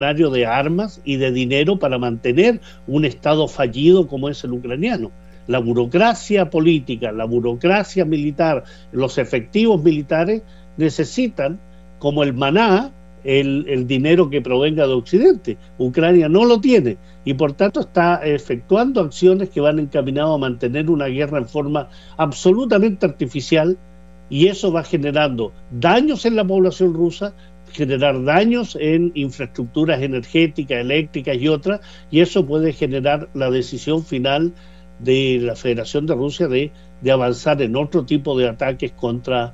de armas y de dinero para mantener un Estado fallido como es el ucraniano. La burocracia política, la burocracia militar, los efectivos militares necesitan, como el maná, el dinero que provenga de Occidente. Ucrania no lo tiene y por tanto está efectuando acciones que van encaminadas a mantener una guerra en forma absolutamente artificial, y eso va generando daños en la población rusa, generar daños en infraestructuras energéticas, eléctricas y otras, y eso puede generar la decisión final de la Federación de Rusia de avanzar en otro tipo de ataques contra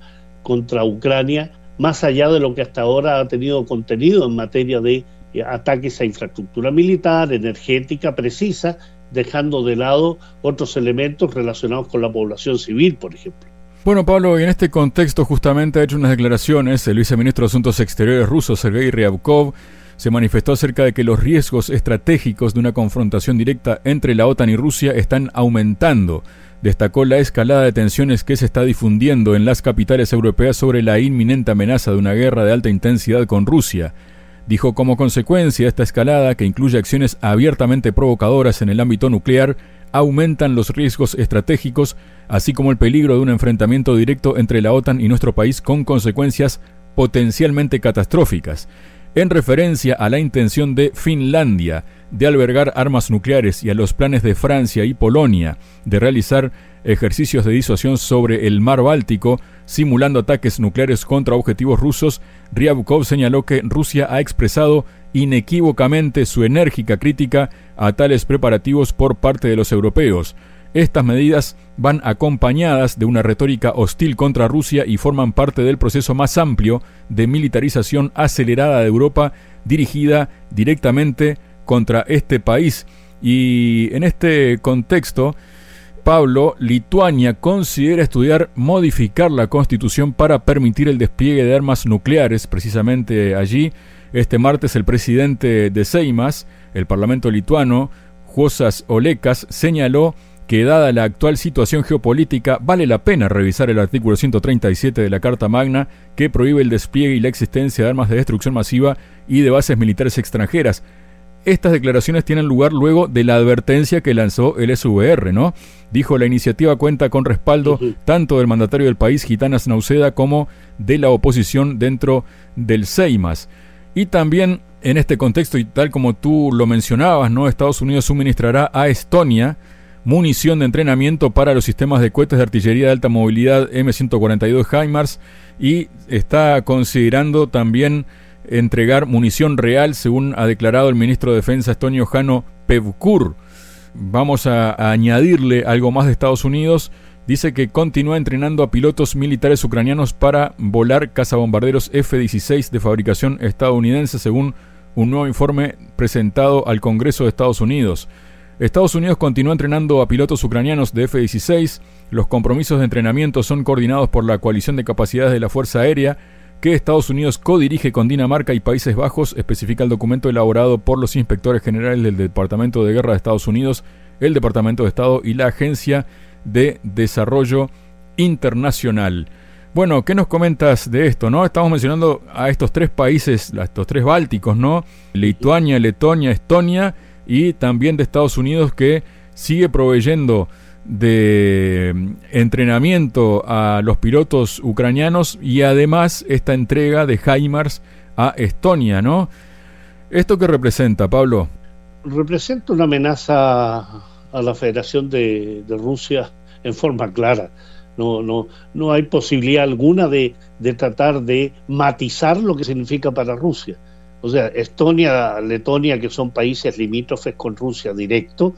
Ucrania, más allá de lo que hasta ahora ha tenido contenido en materia de ataques a infraestructura militar, energética precisa, dejando de lado otros elementos relacionados con la población civil, por ejemplo. Bueno, Pablo, y en este contexto justamente ha hecho unas declaraciones el viceministro de Asuntos Exteriores ruso, Sergei Ryabkov. Se manifestó acerca de que los riesgos estratégicos de una confrontación directa entre la OTAN y Rusia están aumentando. Destacó la escalada de tensiones que se está difundiendo en las capitales europeas sobre la inminente amenaza de una guerra de alta intensidad con Rusia. Dijo, como consecuencia de esta escalada, que incluye acciones abiertamente provocadoras en el ámbito nuclear, aumentan los riesgos estratégicos, así como el peligro de un enfrentamiento directo entre la OTAN y nuestro país con consecuencias potencialmente catastróficas. En referencia a la intención de Finlandia de albergar armas nucleares y a los planes de Francia y Polonia de realizar ejercicios de disuasión sobre el mar Báltico, simulando ataques nucleares contra objetivos rusos, Ryabkov señaló que Rusia ha expresado inequívocamente su enérgica crítica a tales preparativos por parte de los europeos. Estas medidas van acompañadas de una retórica hostil contra Rusia y forman parte del proceso más amplio de militarización acelerada de Europa dirigida directamente contra este país. Y en este contexto, Pablo, Lituania considera estudiar modificar la constitución para permitir el despliegue de armas nucleares. Precisamente allí, este martes, el presidente de Seimas, el parlamento lituano, Juozas Olekas, señaló que dada la actual situación geopolítica vale la pena revisar el artículo 137 de la Carta Magna, que prohíbe el despliegue y la existencia de armas de destrucción masiva y de bases militares extranjeras. Estas declaraciones tienen lugar luego de la advertencia que lanzó el SVR, ¿no? Dijo, la iniciativa cuenta con respaldo tanto del mandatario del país, Gitanas Nauseda, como de la oposición dentro del Seimas. Y también en este contexto, y tal como tú lo mencionabas, ¿no?, Estados Unidos suministrará a Estonia munición de entrenamiento para los sistemas de cohetes de artillería de alta movilidad M142 HIMARS, y está considerando también entregar munición real, según ha declarado el ministro de Defensa estonio Hanno Pevkur. Vamos a añadirle algo más de Estados Unidos. Dice que continúa entrenando a pilotos militares ucranianos para volar cazabombarderos F-16 de fabricación estadounidense, según un nuevo informe presentado al Congreso de Estados Unidos. Estados Unidos continúa entrenando a pilotos ucranianos de F-16. Los compromisos de entrenamiento son coordinados por la coalición de capacidades de la Fuerza Aérea, que Estados Unidos codirige con Dinamarca y Países Bajos, especifica el documento elaborado por los inspectores generales del Departamento de Guerra de Estados Unidos, el Departamento de Estado y la Agencia de Desarrollo Internacional. Bueno, ¿qué nos comentas de esto, no? Estamos mencionando a estos tres países, a estos tres bálticos, ¿no? Lituania, Letonia, Estonia, y también de Estados Unidos, que sigue proveyendo de entrenamiento a los pilotos ucranianos, y además esta entrega de HIMARS a Estonia, ¿no? ¿Esto qué representa, Pablo? Representa una amenaza a la Federación de Rusia en forma clara. No hay posibilidad alguna de tratar de matizar lo que significa para Rusia. O sea, Estonia, Letonia, que son países limítrofes con Rusia directo,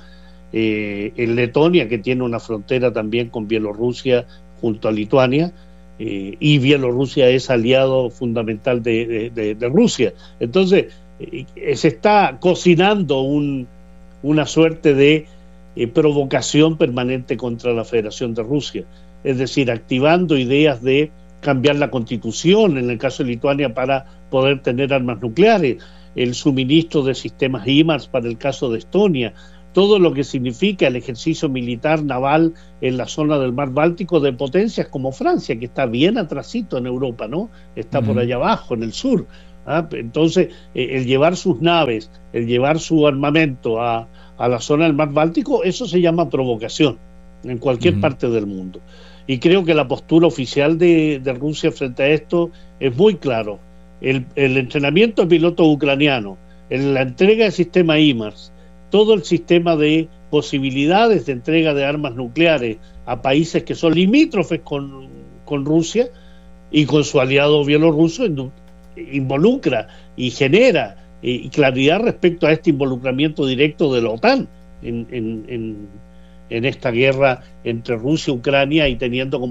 en Letonia, que tiene una frontera también con Bielorrusia junto a Lituania, y Bielorrusia es aliado fundamental de Rusia. Entonces, se está cocinando una suerte de provocación permanente contra la Federación de Rusia, es decir, activando ideas de cambiar la constitución en el caso de Lituania para poder tener armas nucleares, el suministro de sistemas HIMARS para el caso de Estonia, todo lo que significa el ejercicio militar naval en la zona del mar Báltico de potencias como Francia, que está bien atrasito en Europa, ¿no? Está por allá abajo, en el sur. Entonces, el llevar sus naves, el llevar su armamento a la zona del mar Báltico, eso se llama provocación en cualquier parte del mundo. Y creo que la postura oficial de Rusia frente a esto es muy claro. El entrenamiento de pilotos ucranianos, la entrega del sistema HIMARS, todo el sistema de posibilidades de entrega de armas nucleares a países que son limítrofes con Rusia y con su aliado bielorruso, involucra y genera claridad respecto a este involucramiento directo de la OTAN en esta guerra entre Rusia y Ucrania, y teniendo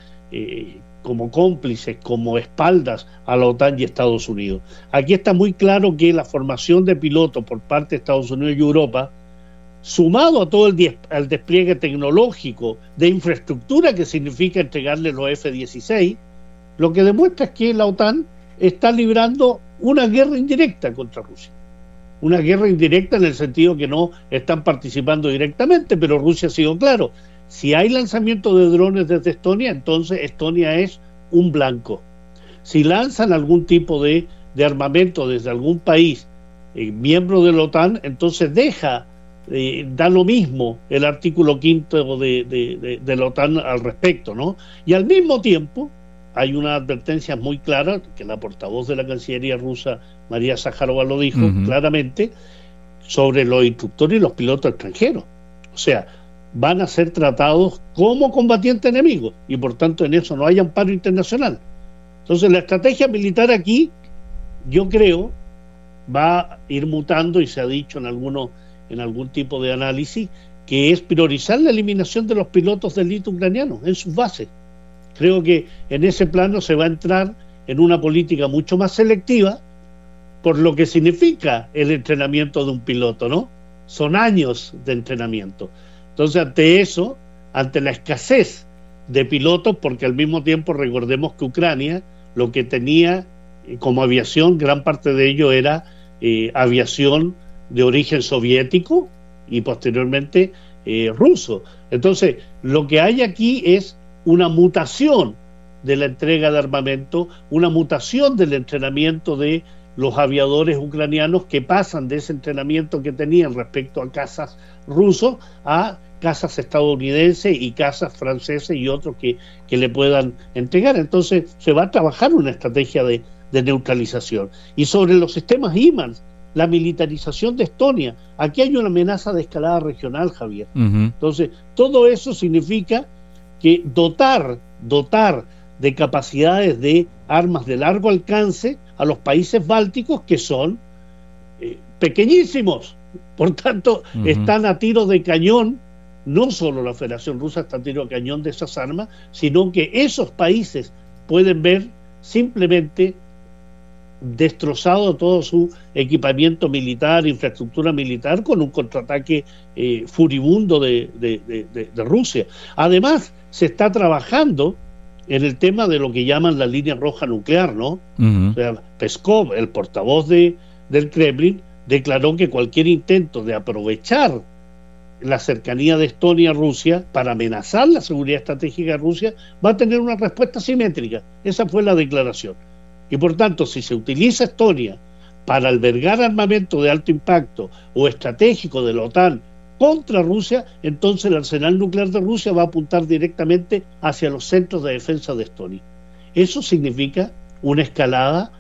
como cómplices, como espaldas a la OTAN y Estados Unidos. Aquí está muy claro que la formación de pilotos por parte de Estados Unidos y Europa, sumado a todo el despliegue tecnológico de infraestructura que significa entregarle los F-16, lo que demuestra es que la OTAN está librando una guerra indirecta contra Rusia. Una guerra indirecta en el sentido que no están participando directamente, pero Rusia ha sido claro. Si hay lanzamiento de drones desde Estonia, entonces Estonia es un blanco. Si lanzan algún tipo de armamento desde algún país miembro de la OTAN, entonces da lo mismo el artículo 5 de la OTAN al respecto, ¿no? Y al mismo tiempo hay una advertencia muy clara, que la portavoz de la Cancillería rusa, María Zaharova, lo dijo claramente, sobre los instructores y los pilotos extranjeros. O sea, van a ser tratados como combatientes enemigos, y por tanto en eso no hay amparo internacional. Entonces la estrategia militar aquí, yo creo, va a ir mutando, y se ha dicho en algún tipo de análisis, que es priorizar la eliminación de los pilotos de élite ucranianos en sus bases. Creo que en ese plano se va a entrar en una política mucho más selectiva, por lo que significa el entrenamiento de un piloto, ¿no? Son años de entrenamiento. Entonces, ante eso, ante la escasez de pilotos, porque al mismo tiempo recordemos que Ucrania lo que tenía como aviación, gran parte de ello era aviación de origen soviético y posteriormente ruso. Entonces, lo que hay aquí es una mutación de la entrega de armamento, una mutación del entrenamiento de los aviadores ucranianos, que pasan de ese entrenamiento que tenían respecto a cazas rusos a cazas estadounidenses y cazas franceses y otros que le puedan entregar. Entonces se va a trabajar una estrategia de neutralización. Y sobre los sistemas HIMARS, la militarización de Estonia, aquí hay una amenaza de escalada regional, Javier. Entonces todo eso significa que dotar de capacidades de armas de largo alcance a los países bálticos, que son pequeñísimos, por tanto están a tiro de cañón. No solo la Federación Rusa está a tiro de cañón de esas armas, sino que esos países pueden ver simplemente destrozado todo su equipamiento militar, infraestructura militar, con un contraataque furibundo de Rusia. Además, se está trabajando en el tema de lo que llaman la línea roja nuclear, ¿no? O sea, Peskov, el portavoz del Kremlin, declaró que cualquier intento de aprovechar la cercanía de Estonia a Rusia para amenazar la seguridad estratégica de Rusia va a tener una respuesta simétrica. Esa fue la declaración. Y por tanto, si se utiliza Estonia para albergar armamento de alto impacto o estratégico de la OTAN contra Rusia, entonces el arsenal nuclear de Rusia va a apuntar directamente hacia los centros de defensa de Estonia. Eso significa una escalada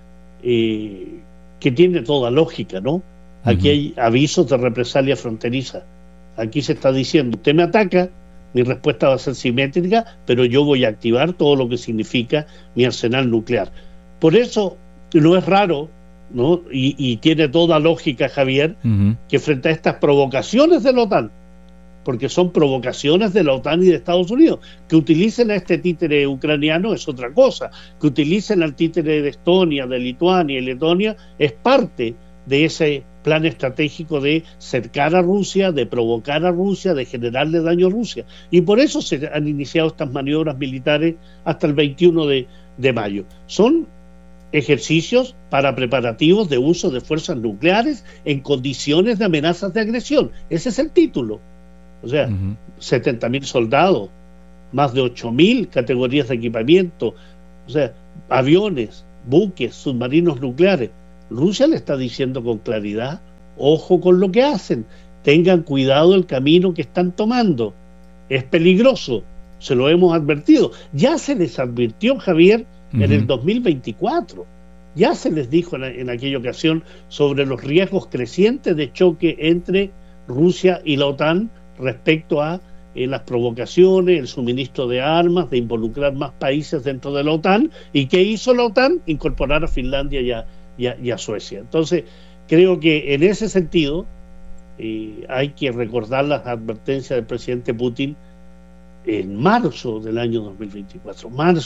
que tiene toda lógica, ¿no? Aquí hay avisos de represalia fronteriza. Aquí se está diciendo, usted me ataca, mi respuesta va a ser simétrica, pero yo voy a activar todo lo que significa mi arsenal nuclear. Por eso no es raro, ¿no? Y tiene toda lógica, Javier, que frente a estas provocaciones de la OTAN, porque son provocaciones de la OTAN y de Estados Unidos, que utilicen a este títere ucraniano es otra cosa, que utilicen al títere de Estonia, de Lituania y Letonia, es parte de ese plan estratégico de cercar a Rusia, de provocar a Rusia, de generarle daño a Rusia. Y por eso se han iniciado estas maniobras militares hasta el 21 de mayo. Son ejercicios para preparativos de uso de fuerzas nucleares en condiciones de amenazas de agresión. Ese es el título. O sea, 70.000 soldados, más de 8.000 categorías de equipamiento, o sea, aviones, buques, submarinos nucleares. Rusia le está diciendo con claridad, ojo con lo que hacen, tengan cuidado el camino que están tomando, es peligroso, se lo hemos advertido. Ya se les advirtió, Javier, en el 2024, ya se les dijo en aquella ocasión sobre los riesgos crecientes de choque entre Rusia y la OTAN respecto a las provocaciones, el suministro de armas, de involucrar más países dentro de la OTAN. ¿Y qué hizo la OTAN? Incorporar a Finlandia y a Suecia. Entonces, creo que en ese sentido hay que recordar las advertencias del presidente Putin en marzo del año 2024,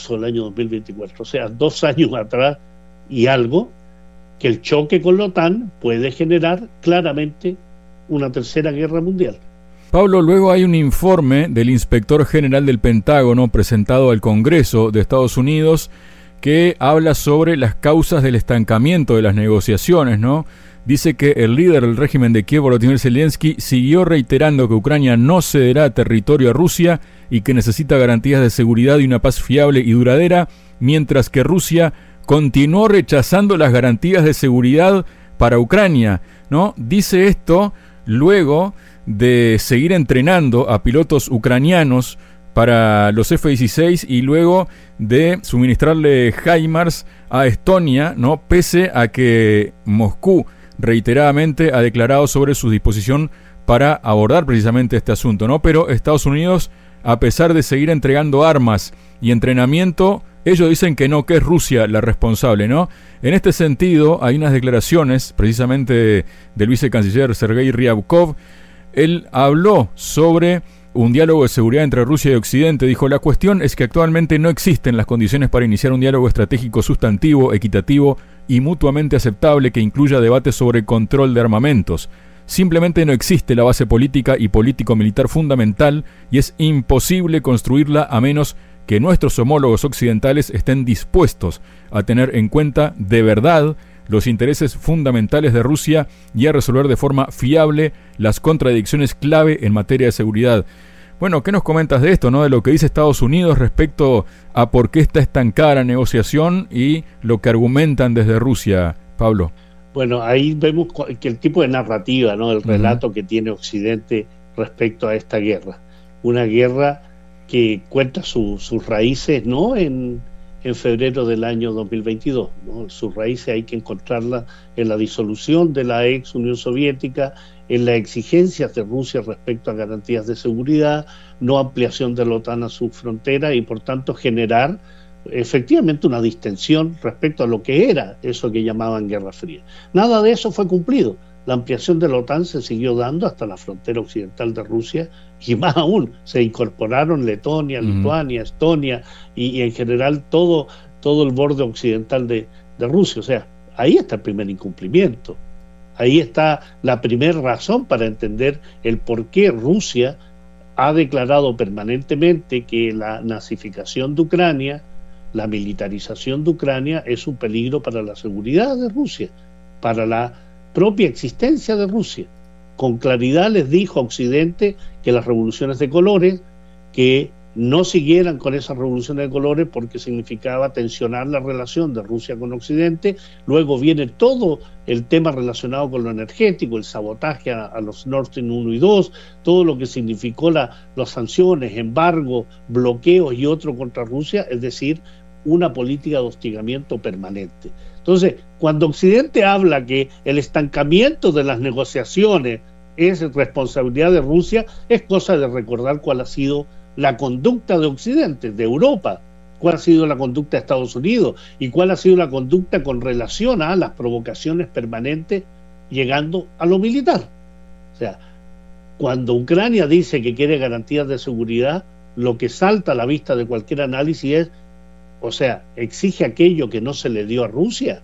o sea, 2 años atrás y algo, que el choque con la OTAN puede generar claramente una tercera guerra mundial. Pablo, luego hay un informe del inspector general del Pentágono presentado al Congreso de Estados Unidos que habla sobre las causas del estancamiento de las negociaciones, ¿no? Dice que el líder del régimen de Kiev, Volodymyr Zelensky, siguió reiterando que Ucrania no cederá territorio a Rusia y que necesita garantías de seguridad y una paz fiable y duradera, mientras que Rusia continuó rechazando las garantías de seguridad para Ucrania, ¿no? Dice esto luego de seguir entrenando a pilotos ucranianos para los F-16 y luego de suministrarle HIMARS a Estonia, ¿no? Pese a que Moscú reiteradamente ha declarado sobre su disposición para abordar precisamente este asunto, ¿no? Pero Estados Unidos, a pesar de seguir entregando armas y entrenamiento, ellos dicen que no, que es Rusia la responsable, ¿no? En este sentido, hay unas declaraciones precisamente del vicecanciller Sergei Ryabkov. Él habló sobre un diálogo de seguridad entre Rusia y Occidente. Dijo, la cuestión es que actualmente no existen las condiciones para iniciar un diálogo estratégico sustantivo, equitativo y mutuamente aceptable que incluya debates sobre control de armamentos. Simplemente no existe la base política y político-militar fundamental y es imposible construirla a menos que nuestros homólogos occidentales estén dispuestos a tener en cuenta de verdad los intereses fundamentales de Rusia y a resolver de forma fiable las contradicciones clave en materia de seguridad. Bueno, ¿qué nos comentas de esto, no? De lo que dice Estados Unidos respecto a por qué está estancada la negociación y lo que argumentan desde Rusia, Pablo. Bueno, ahí vemos que el tipo de narrativa, ¿no? El relato que tiene Occidente respecto a esta guerra. Una guerra que cuenta sus raíces, ¿no? En febrero del año 2022, ¿no? Sus raíces hay que encontrarlas en la disolución de la ex Unión Soviética, en las exigencias de Rusia respecto a garantías de seguridad, no ampliación de la OTAN a sus fronteras y por tanto generar efectivamente una distensión respecto a lo que era eso que llamaban Guerra Fría. Nada de eso fue cumplido. La ampliación de la OTAN se siguió dando hasta la frontera occidental de Rusia y más aún se incorporaron Letonia, Lituania, Estonia y en general todo el borde occidental de Rusia. O sea, ahí está el primer incumplimiento. Ahí está la primera razón para entender el por qué Rusia ha declarado permanentemente que la nazificación de Ucrania, la militarización de Ucrania es un peligro para la seguridad de Rusia, para la propia existencia de Rusia. Con claridad les dijo a Occidente que las revoluciones de colores, que no siguieran con esas revoluciones de colores porque significaba tensionar la relación de Rusia con Occidente. Luego viene todo el tema relacionado con lo energético, el sabotaje a los Nord Stream 1 y 2, todo lo que significó las sanciones, embargos, bloqueos y otro contra Rusia, es decir, una política de hostigamiento permanente. Entonces, cuando Occidente habla que el estancamiento de las negociaciones es responsabilidad de Rusia, es cosa de recordar cuál ha sido la conducta de Occidente, de Europa, cuál ha sido la conducta de Estados Unidos y cuál ha sido la conducta con relación a las provocaciones permanentes llegando a lo militar. O sea, cuando Ucrania dice que quiere garantías de seguridad, lo que salta a la vista de cualquier análisis es, o sea, exige aquello que no se le dio a Rusia,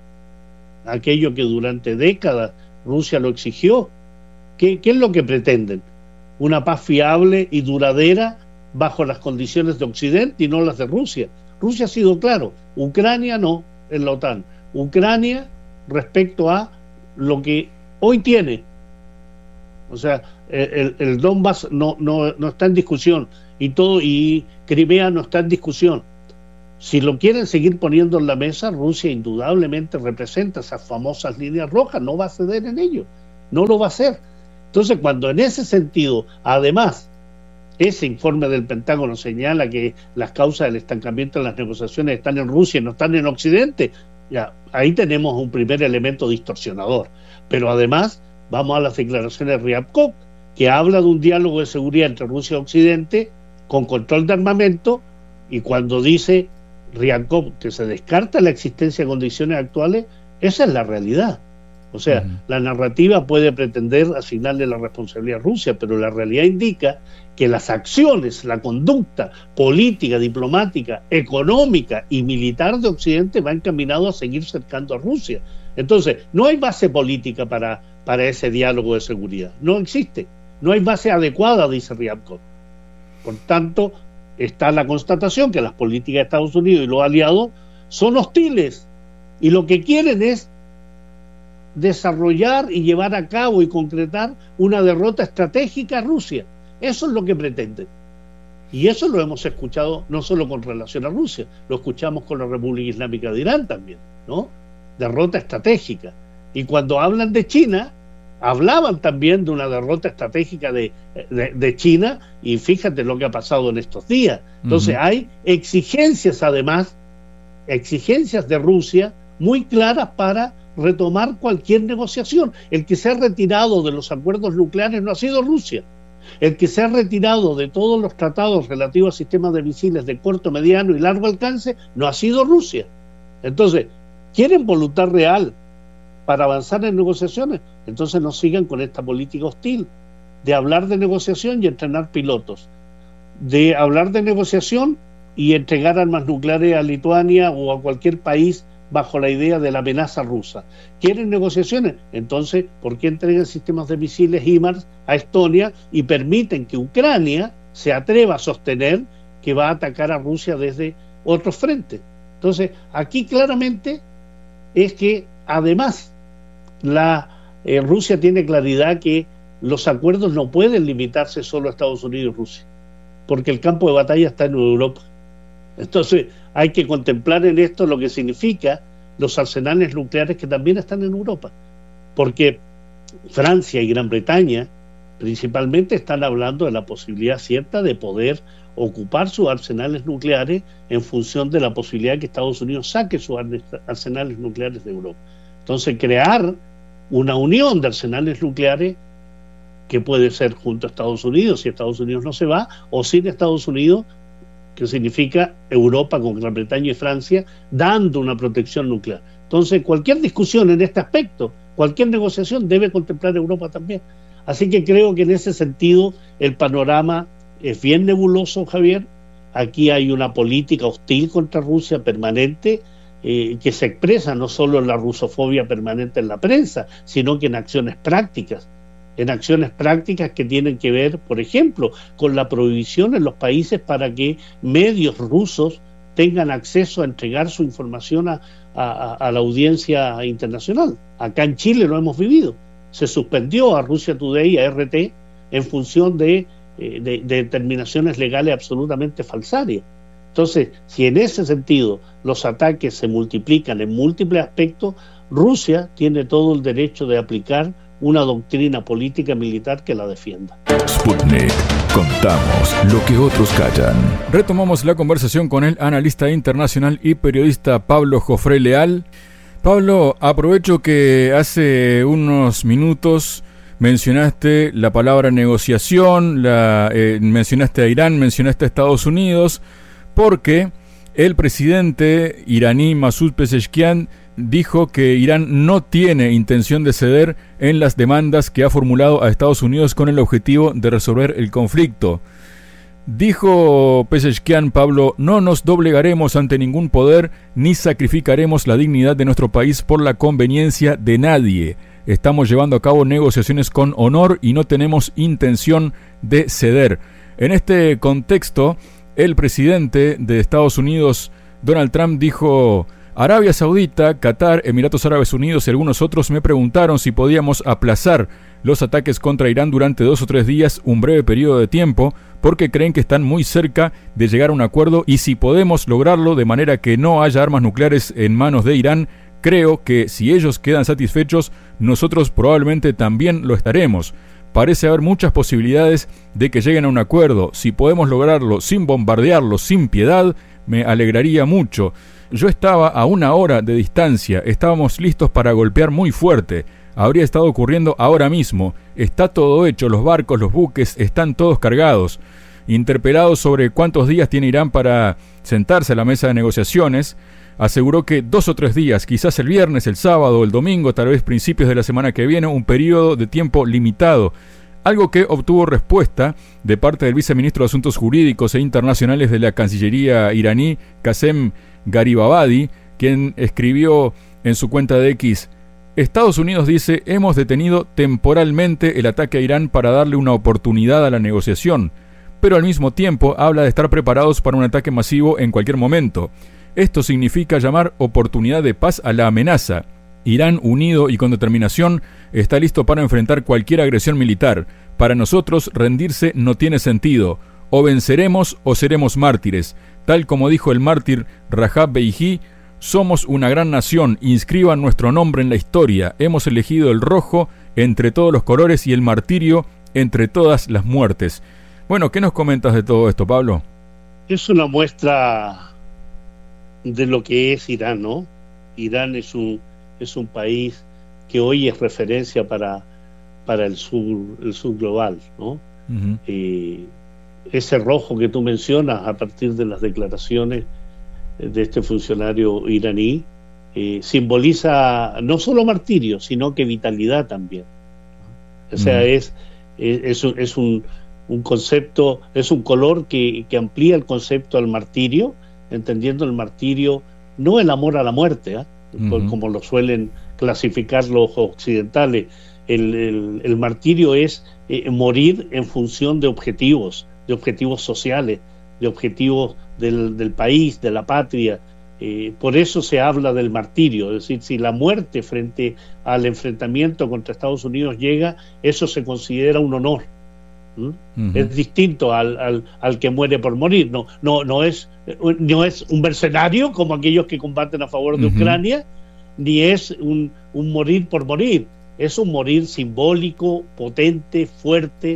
aquello que durante décadas Rusia lo exigió. ¿Qué es lo que pretenden? Una paz fiable y duradera bajo las condiciones de Occidente y no las de Rusia. Rusia ha sido claro, Ucrania no en la OTAN. Ucrania respecto a lo que hoy tiene. O sea, el Donbass no está en discusión y Crimea no está en discusión. si lo quieren seguir poniendo en la mesa, Rusia indudablemente representa esas famosas líneas rojas, no va a ceder en ello, no lo va a hacer. Entonces, cuando en ese sentido, además, ese informe del Pentágono señala que las causas del estancamiento de las negociaciones están en Rusia y no están en Occidente, ya, ahí tenemos un primer elemento distorsionador. Pero además, vamos a las declaraciones de Ryabkov, que habla de un diálogo de seguridad entre Rusia y Occidente con control de armamento, y cuando dice Ryabkov que se descarta la existencia de condiciones actuales, esa es la realidad. O sea, la narrativa puede pretender asignarle la responsabilidad a Rusia, pero la realidad indica que las acciones, la conducta política, diplomática, económica y militar de Occidente va encaminado a seguir cercando a Rusia. Entonces, no hay base política para ese diálogo de seguridad. No existe. No hay base adecuada, dice Ryabkov. Por tanto, está la constatación que las políticas de Estados Unidos y los aliados son hostiles y lo que quieren es desarrollar y llevar a cabo y concretar una derrota estratégica a Rusia. Eso es lo que pretenden. Y eso lo hemos escuchado no solo con relación a Rusia, lo escuchamos con la República Islámica de Irán también, ¿no? Derrota estratégica. Y cuando hablan de China, hablaban también de una derrota estratégica de China, y fíjate lo que ha pasado en estos días. Entonces hay exigencias, además, exigencias de Rusia muy claras para retomar cualquier negociación. El que se ha retirado de los acuerdos nucleares no ha sido Rusia. El que se ha retirado de todos los tratados relativos a sistemas de misiles de corto, mediano y largo alcance no ha sido Rusia. Entonces, ¿quieren voluntad real para avanzar en negociaciones? Entonces no sigan con esta política hostil de hablar de negociación y entrenar pilotos, de hablar de negociación y entregar armas nucleares a Lituania o a cualquier país bajo la idea de la amenaza rusa. ¿Quieren negociaciones? Entonces, ¿por qué entregan sistemas de misiles HIMARS a Estonia y permiten que Ucrania se atreva a sostener que va a atacar a Rusia desde otros frentes? Entonces, aquí claramente es que, además, Rusia tiene claridad que los acuerdos no pueden limitarse solo a Estados Unidos y Rusia, porque el campo de batalla está en Europa. Entonces hay que contemplar en esto lo que significa los arsenales nucleares que también están en Europa, porque Francia y Gran Bretaña principalmente están hablando de la posibilidad cierta de poder ocupar sus arsenales nucleares en función de la posibilidad de que Estados Unidos saque sus arsenales nucleares de Europa. Entonces crear una unión de arsenales nucleares que puede ser junto a Estados Unidos, si Estados Unidos no se va, o sin Estados Unidos, que significa Europa con Gran Bretaña y Francia, dando una protección nuclear. Entonces, cualquier discusión en este aspecto, cualquier negociación debe contemplar Europa también. Así que creo que en ese sentido el panorama es bien nebuloso, Javier. Aquí hay una política hostil contra Rusia permanente, que se expresa no solo en la rusofobia permanente en la prensa, sino que en acciones prácticas que tienen que ver, por ejemplo, con la prohibición en los países para que medios rusos tengan acceso a entregar su información a la audiencia internacional. Acá en Chile lo hemos vivido. Se suspendió a Russia Today y a RT en función de determinaciones legales absolutamente falsarias. Entonces, si en ese sentido los ataques se multiplican en múltiples aspectos, Rusia tiene todo el derecho de aplicar una doctrina política y militar que la defienda. Sputnik. Contamos lo que otros callan. Retomamos la conversación con el analista internacional y periodista Pablo Jofré Leal. Pablo, aprovecho que hace unos minutos mencionaste la palabra negociación, mencionaste a Irán, mencionaste a Estados Unidos, porque el presidente iraní Masoud Pezeshkian dijo que Irán no tiene intención de ceder en las demandas que ha formulado a Estados Unidos con el objetivo de resolver el conflicto. Dijo Pezeshkian, Pablo, no nos doblegaremos ante ningún poder ni sacrificaremos la dignidad de nuestro país por la conveniencia de nadie. Estamos llevando a cabo negociaciones con honor y no tenemos intención de ceder. En este contexto, el presidente de Estados Unidos, Donald Trump, dijo: Arabia Saudita, Qatar, Emiratos Árabes Unidos y algunos otros me preguntaron si podíamos aplazar los ataques contra Irán durante 2 o 3 días, un breve periodo de tiempo, porque creen que están muy cerca de llegar a un acuerdo y si podemos lograrlo de manera que no haya armas nucleares en manos de Irán, creo que si ellos quedan satisfechos, nosotros probablemente también lo estaremos. Parece haber muchas posibilidades de que lleguen a un acuerdo. Si podemos lograrlo sin bombardearlo, sin piedad, me alegraría mucho. Yo estaba a 1 hora de distancia, estábamos listos para golpear muy fuerte. Habría estado ocurriendo ahora mismo. Está todo hecho, los barcos, los buques, están todos cargados. Interpelado sobre cuántos días tiene Irán para sentarse a la mesa de negociaciones, aseguró que 2 o 3 días, quizás el viernes, el sábado, el domingo, tal vez principios de la semana que viene, un periodo de tiempo limitado. Algo que obtuvo respuesta de parte del viceministro de Asuntos Jurídicos e Internacionales de la Cancillería iraní, Qasem Garibabadi, quien escribió en su cuenta de X: Estados Unidos dice, hemos detenido temporalmente el ataque a Irán para darle una oportunidad a la negociación, pero al mismo tiempo habla de estar preparados para un ataque masivo en cualquier momento. Esto significa llamar oportunidad de paz a la amenaza. Irán, unido y con determinación, está listo para enfrentar cualquier agresión militar. Para nosotros, rendirse no tiene sentido. O venceremos o seremos mártires. Tal como dijo el mártir Rajab Beihí, somos una gran nación, inscriban nuestro nombre en la historia. Hemos elegido el rojo entre todos los colores y el martirio entre todas las muertes. Bueno, ¿qué nos comentas de todo esto, Pablo? Es una muestra de lo que es Irán, ¿no? Irán es un país que hoy es referencia para el sur global, ¿no? Uh-huh. Ese rojo que tú mencionas a partir de las declaraciones de este funcionario iraní simboliza no solo martirio, sino que vitalidad también. O sea, uh-huh. es un concepto, es un color que amplía el concepto al martirio, entendiendo el martirio no el amor a la muerte, uh-huh. como lo suelen clasificar los occidentales. El martirio es morir en función de objetivos sociales, de objetivos del país, de la patria. Por eso se habla del martirio, es decir, si la muerte frente al enfrentamiento contra Estados Unidos llega, eso se considera un honor. Uh-huh. Es distinto al que muere por morir. No es un mercenario como aquellos que combaten a favor de uh-huh. Ucrania, ni es un morir por morir. Es un morir simbólico, potente, fuerte,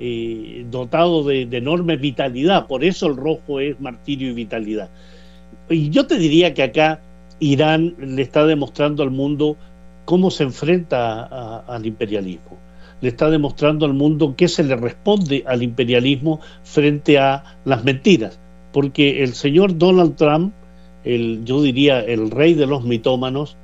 dotado de enorme vitalidad. Por eso el rojo es martirio y vitalidad. Y yo te diría que acá Irán le está demostrando al mundo cómo se enfrenta al imperialismo. Le está demostrando al mundo qué se le responde al imperialismo frente a las mentiras. Porque el señor Donald Trump, yo diría el rey de los mitómanos,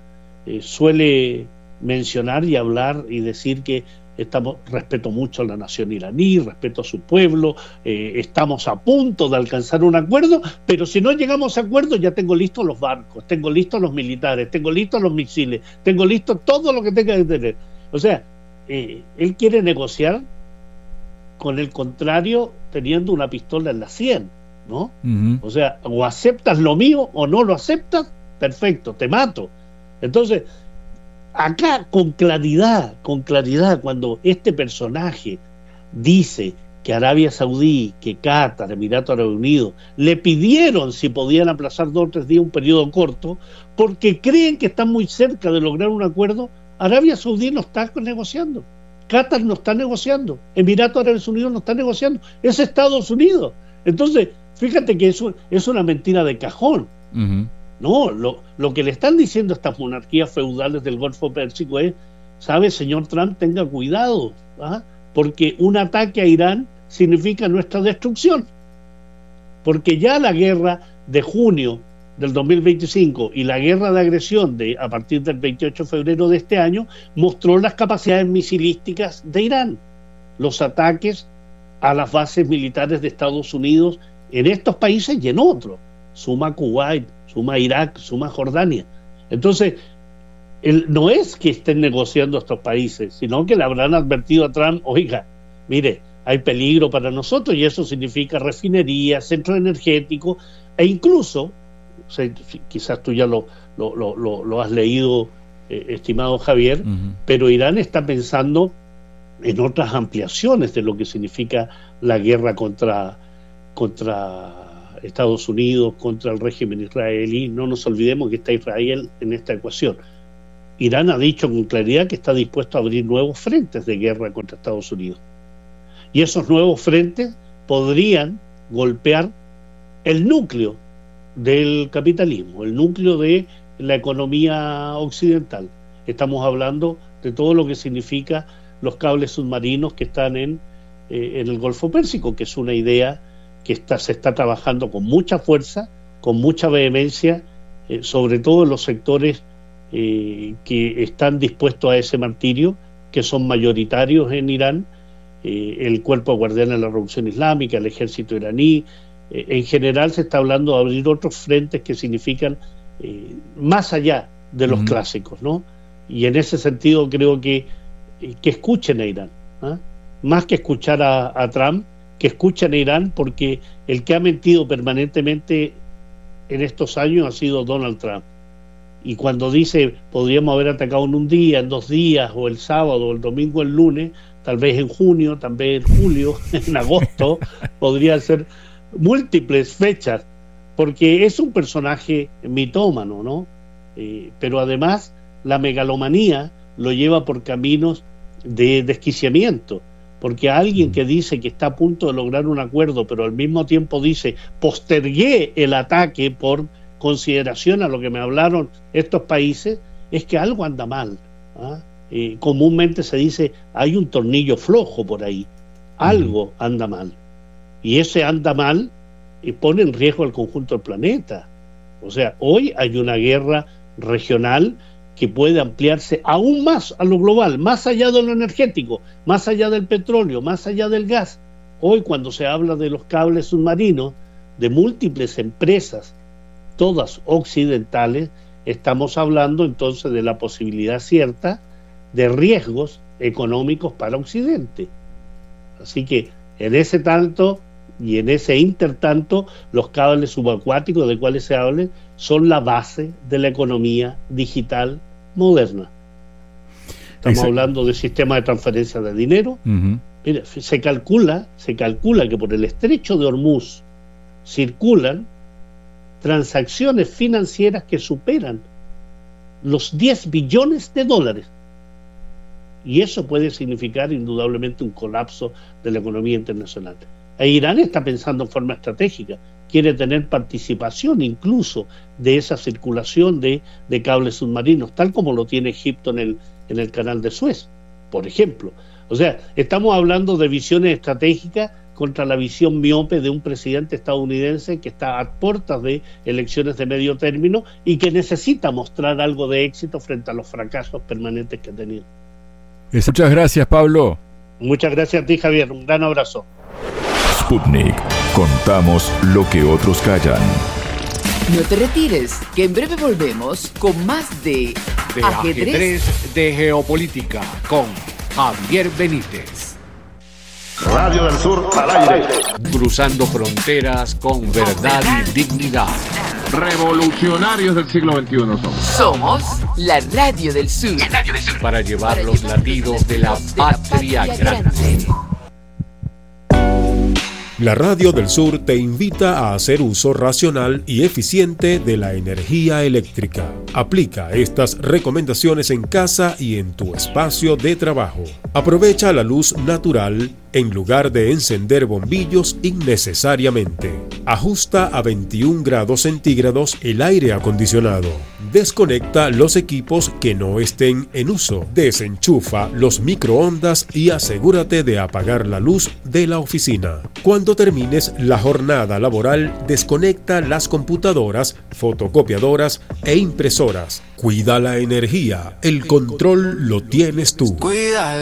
suele mencionar y hablar y decir que respeto mucho a la nación iraní, respeto a su pueblo, estamos a punto de alcanzar un acuerdo, pero si no llegamos a acuerdo ya tengo listos los barcos, tengo listos los militares, tengo listos los misiles, tengo listo todo lo que tenga que tener. O sea, él quiere negociar con el contrario teniendo una pistola en la sien, ¿no? Uh-huh. O sea, o aceptas lo mío o no lo aceptas, perfecto, te mato. Entonces, acá con claridad, cuando este personaje dice que Arabia Saudí, que Qatar, Emiratos Árabes Unidos, le pidieron si podían aplazar 2 o 3 días un periodo corto, porque creen que están muy cerca de lograr un acuerdo. Arabia Saudí no está negociando, Qatar no está negociando, Emiratos Árabes Unidos no está negociando, es Estados Unidos. Entonces, fíjate que es una mentira de cajón. Uh-huh. No, lo que le están diciendo a estas monarquías feudales del Golfo Pérsico es, ¿sabe, señor Trump, tenga cuidado? Porque un ataque a Irán significa nuestra destrucción. Porque ya la guerra de junio del 2025 y la guerra de agresión a partir del 28 de febrero de este año mostró las capacidades misilísticas de Irán. Los ataques a las bases militares de Estados Unidos en estos países y en otros. Suma Kuwait, suma Irak, suma Jordania. Entonces, no es que estén negociando estos países, sino que le habrán advertido a Trump, oiga, mire, hay peligro para nosotros y eso significa refinerías, centros energéticos e incluso, quizás tú ya lo has leído, estimado Javier, uh-huh. pero Irán está pensando en otras ampliaciones de lo que significa la guerra contra Estados Unidos, contra el régimen israelí. No nos olvidemos que está Israel en esta ecuación. Irán ha dicho con claridad que está dispuesto a abrir nuevos frentes de guerra contra Estados Unidos. Y esos nuevos frentes podrían golpear el núcleo del capitalismo, el núcleo de la economía occidental. Estamos hablando de todo lo que significa los cables submarinos que están en el Golfo Pérsico, que es una idea que se está trabajando con mucha fuerza, con mucha vehemencia, sobre todo en los sectores que están dispuestos a ese martirio, que son mayoritarios en Irán, el Cuerpo de Guardianes de la Revolución Islámica, el ejército iraní. En general se está hablando de abrir otros frentes que significan más allá de los clásicos, ¿no? Y en ese sentido creo que escuchen a Irán, ¿eh? Más que escuchar a Trump, que escuchen a Irán, porque el que ha mentido permanentemente en estos años ha sido Donald Trump. Y cuando dice podríamos haber atacado en un día, en 2 días, o el sábado, o el domingo, el lunes, tal vez en junio, tal vez en julio, en agosto, podría ser múltiples fechas, porque es un personaje mitómano, ¿no? Pero además la megalomanía lo lleva por caminos de desquiciamiento, porque alguien que dice que está a punto de lograr un acuerdo, pero al mismo tiempo dice postergué el ataque por consideración a lo que me hablaron estos países, es que algo anda mal, ¿eh? Comúnmente se dice hay un tornillo flojo por ahí, algo anda mal, y ese anda mal pone en riesgo al conjunto del planeta. O sea, hoy hay una guerra regional que puede ampliarse aún más a lo global, más allá de lo energético, más allá del petróleo, más allá del gas. Hoy, cuando se habla de los cables submarinos, de múltiples empresas, todas occidentales, estamos hablando entonces de la posibilidad cierta de riesgos económicos para Occidente. Así que en ese tanto y en ese intertanto, los cables subacuáticos de cuales se hable son la base de la economía digital moderna. Estamos hablando de sistemas de transferencia de dinero. Mira, se calcula que por el estrecho de Hormuz circulan transacciones financieras que superan los 10 billones de dólares. Y eso puede significar indudablemente un colapso de la economía internacional. E Irán está pensando en forma estratégica, quiere tener participación incluso de esa circulación de cables submarinos, tal como lo tiene Egipto en el canal de Suez, por ejemplo. O sea, estamos hablando de visiones estratégicas contra la visión miope de un presidente estadounidense que está a puertas de elecciones de medio término y que necesita mostrar algo de éxito frente a los fracasos permanentes que ha tenido. Muchas gracias, Pablo. Muchas gracias a ti, Javier. Un gran abrazo. Sputnik. Contamos lo que otros callan. No te retires, que en breve volvemos con más de Ajedrez de Geopolítica con Javier Benítez. Radio del Sur al aire. Cruzando fronteras con verdad y dignidad. Revolucionarios del siglo XXI somos la Radio del Sur. Para llevar los latidos de la patria grande. La Radio del Sur te invita a hacer uso racional y eficiente de la energía eléctrica. Aplica estas recomendaciones en casa y en tu espacio de trabajo. Aprovecha la luz natural en lugar de encender bombillos innecesariamente. Ajusta a 21 grados centígrados el aire acondicionado. Desconecta los equipos que no estén en uso. Desenchufa los microondas y asegúrate de apagar la luz de la oficina. Cuando termines la jornada laboral, desconecta las computadoras, fotocopiadoras e impresoras. Cuida la energía. El control lo tienes tú.